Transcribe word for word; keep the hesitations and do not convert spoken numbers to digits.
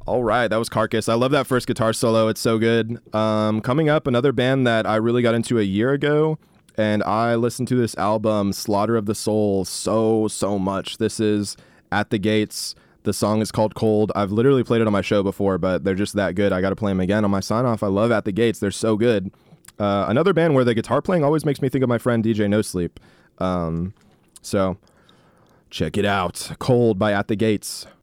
All right, that was Carcass. I love that first guitar solo. It's so good. Um, coming up, another band that I really got into a year ago, and I listened to this album, Slaughter of the Soul, so, so much. This is At the Gates. The song is called Cold. I've literally played it on my show before, but they're just that good. I got to play them again on my sign-off. I love At the Gates. They're so good. Uh, another band where the guitar playing always makes me think of my friend D J No Sleep. Um, so check it out. Cold by At the Gates.